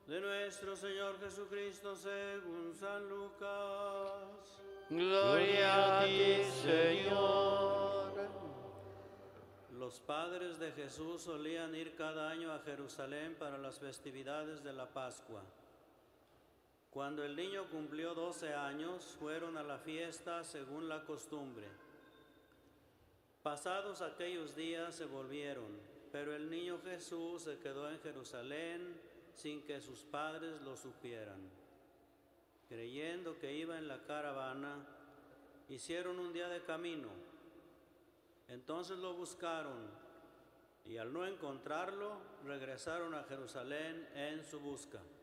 de nuestro Señor Jesucristo según San Lucas. Gloria a ti, Señor. Los padres de Jesús solían ir cada año a Jerusalén para las festividades de la Pascua. Cuando el niño cumplió 12 años, fueron a la fiesta según la costumbre. Pasados aquellos días se volvieron, pero el niño Jesús se quedó en Jerusalén sin que sus padres lo supieran. Creyendo que iba en la caravana, hicieron un día de camino. Entonces lo buscaron y al no encontrarlo, regresaron a Jerusalén en su busca.